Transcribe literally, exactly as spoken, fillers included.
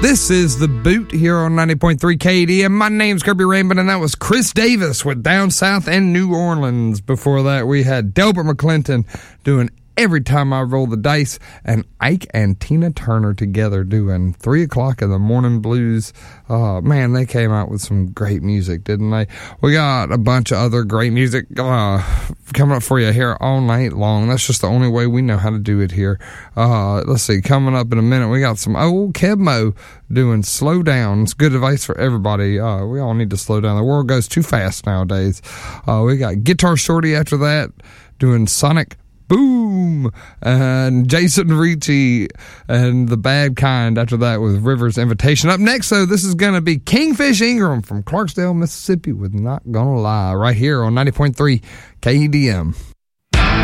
This is The Boot here on ninety point three K D M. My name's Kirby Rainbow, and that was Chris Davis with Down South and New Orleans. Before that, we had Delbert McClinton doing Every Time I Roll the Dice, and Ike and Tina Turner together doing Three O'Clock in the Morning Blues. Uh, man, they came out with some great music, didn't they? We got a bunch of other great music uh, coming up for you here all night long. That's just the only way we know how to do it here. Uh, let's see, coming up in a minute, we got some old Kebmo doing Slow Down. It's good advice for everybody. Uh, we all need to slow down. The world goes too fast nowadays. Uh, we got Guitar Shorty after that doing Sonic Boom, and Jason Ricci and The Bad Kind after that with River's Invitation. Up next, though, this is going to be Kingfish Ingram from Clarksdale, Mississippi with Not Gonna Lie right here on ninety point three K D M.